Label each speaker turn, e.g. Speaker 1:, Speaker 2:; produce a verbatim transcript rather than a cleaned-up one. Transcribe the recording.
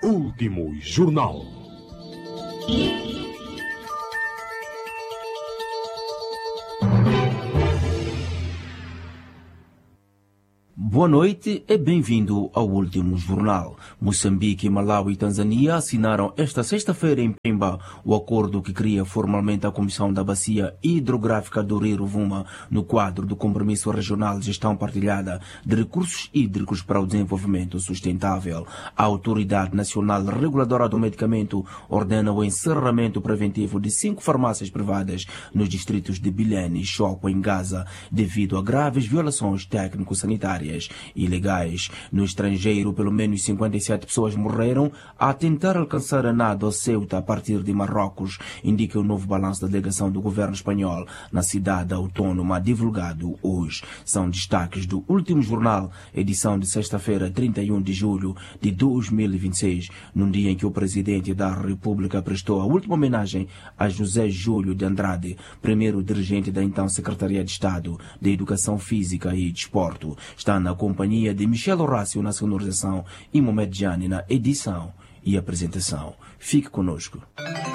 Speaker 1: Último Jornal.
Speaker 2: Boa noite e bem-vindo ao Último Jornal. Moçambique, Malawi e Tanzânia assinaram esta sexta-feira em Pemba o acordo que cria formalmente a Comissão da Bacia Hidrográfica do Rio Rovuma no quadro do Compromisso Regional de Gestão Partilhada de Recursos Hídricos para o Desenvolvimento Sustentável. A Autoridade Nacional Reguladora do Medicamento ordena o encerramento preventivo de cinco farmácias privadas nos distritos de Bilene e Choco, em Gaza, devido a graves violações técnico-sanitárias ilegais. No estrangeiro, pelo menos cinquenta e sete pessoas morreram a tentar alcançar a nado a Ceuta a partir de Marrocos, indica o novo balanço da delegação do governo espanhol na cidade autónoma, divulgado hoje. São destaques do Último Jornal, edição de sexta-feira, trinta e um de julho de dois mil e vinte e seis, num dia em que o presidente da República prestou a última homenagem a José Júlio de Andrade, primeiro dirigente da então Secretaria de Estado de Educação Física e Desporto. Está na companhia de Michel Horácio na sonorização e Mohamed Jani na edição e apresentação. Fique conosco.